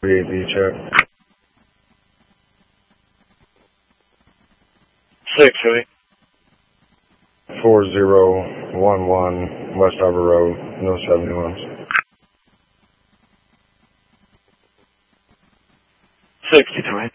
VAB check. 6, Huey. 4011 West Harbor Road, no 71s. 63.